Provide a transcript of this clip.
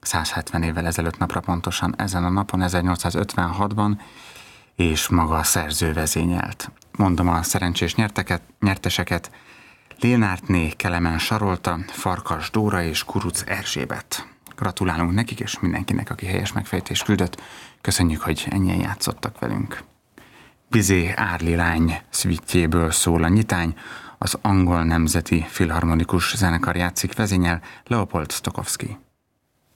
170 évvel ezelőtt napra pontosan ezen a napon, 1856-ban, és maga a szerző vezényelt. Mondom a szerencsés nyerteseket: Lénártné Kelemen Sarolta, Farkas Dóra és Kuruc Erzsébet. Gratulálunk nekik és mindenkinek, aki helyes megfejtést küldött. Köszönjük, hogy ennyien játszottak velünk. Bizé Árli lány szüitjéből szól a nyitány, az Angol Nemzeti Filharmonikus Zenekar játszik, vezényel Leopold Stokowski.